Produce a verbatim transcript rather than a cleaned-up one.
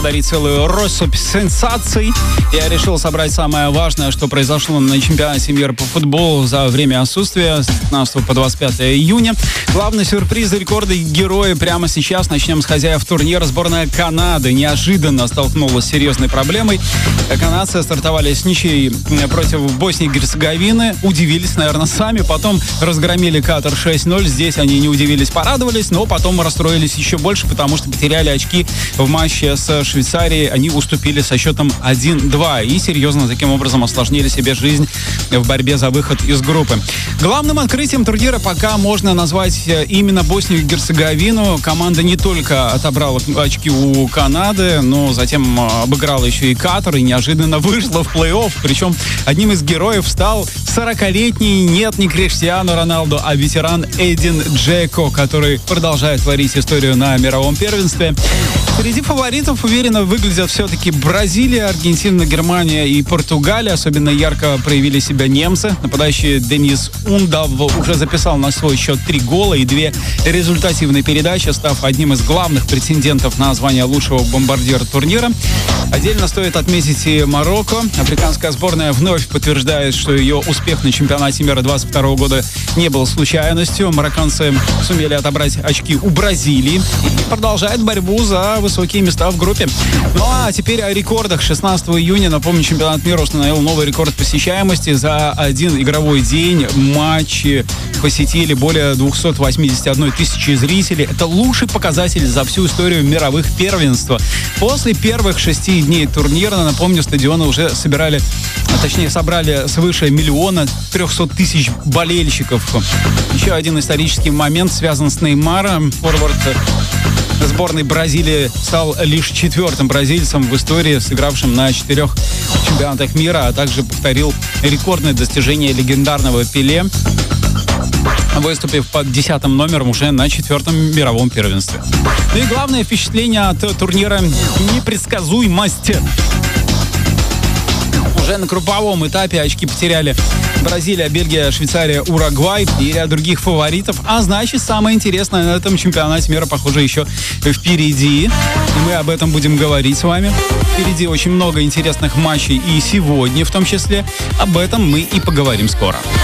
дарить целую россыпь сенсаций. Я решил собрать самое важное, что произошло на чемпионате мира по футболу за время отсутствия с пятнадцатого по двадцать пятое июня. Главный сюрприз, рекорды и герои прямо сейчас. Начнем с хозяев турнира. Сборная Канады неожиданно столкнулась с серьезной проблемой. Канадцы стартовали с ничьей против Боснии и Герцеговины. Удивились, наверное, сами. Потом разгромили Катар шесть ноль. Здесь они не удивились, порадовались, но потом расстроились еще больше, потому что потеряли очки в матче с Швейцарией. Они уступили со счетом один-два и серьезно таким образом осложнили себе жизнь в борьбе за выход из группы. Главным открытием турнира пока можно назвать именно Боснию и Герцеговину. Команда не только отобрала очки у Канады, но затем обыграла еще и Катар и неожиданно вышла в плей-офф. Причем одним из героев стал сорокалетний, нет, не Криштиану Роналду, а ветеран Эдин Джеко, который продолжает творить историю на мировом первенстве. Среди фаворитов уверенно выглядят все-таки Бразилия, Аргентина, Германия и Португалия. Особенно ярко проявили себя немцы. Нападающий Денис Ундав уже записал на свой счет три гола и две результативные передачи, став одним из главных претендентов на звание лучшего бомбардира турнира. Отдельно стоит отметить и Марокко. Африканская сборная вновь подтверждает, что ее успех на чемпионате мира двадцать второго года не был случайностью. Марокканцы сумели отобрать очки у Бразилии и продолжают борьбу за высокие места в группе. Ну а теперь о рекордах. шестнадцатого июня, напомню, чемпионат мира установил новый рекорд посещаемости. За один игровой день матчи посетили более двести восемьдесят одна тысяча зрителей. Это лучший показатель за всю историю мировых первенств. После первых шести дней турнира, напомню, стадионы уже собирали, а точнее собрали свыше миллиона трехсот тысяч болельщиков. Еще один исторический момент связан с Неймаром. Форвард сборной Бразилии стал лишь четвертым бразильцем в истории, сыгравшим на четырех чемпионатах мира, а также повторил рекордное достижение легендарного Пеле, выступив под десятым номером уже на четвертом мировом первенстве. Ну и главное впечатление от турнира — непредсказуемость. Уже на групповом этапе очки потеряли Бразилия, Бельгия, Швейцария, Уругвай и ряд других фаворитов. А значит, самое интересное на этом чемпионате мира, похоже, еще впереди. И мы об этом будем говорить с вами. Впереди очень много интересных матчей и сегодня в том числе. Об этом мы и поговорим скоро.